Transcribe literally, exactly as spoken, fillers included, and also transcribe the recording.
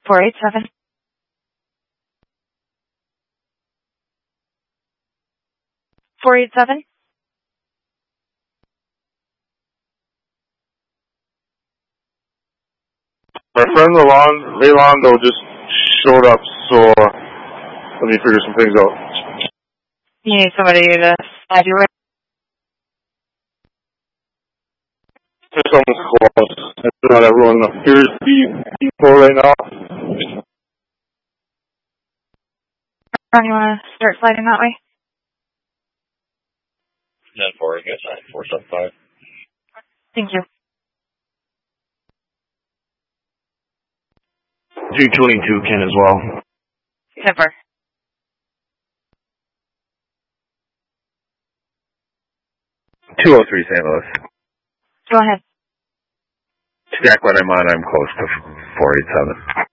four eight seven. four eight seven. My friend Rolando, Rolando just showed up, so let me figure some things out. You need somebody to slide you away. It's almost close. That's not everyone appears to be people right now. Ron, you want to start sliding that way? ten four, good sign, four seven five. Thank you. two twenty-two can as well. ten four. two oh three Saint Louis. Go ahead. Jack, when I'm on, I'm close to four eight seven.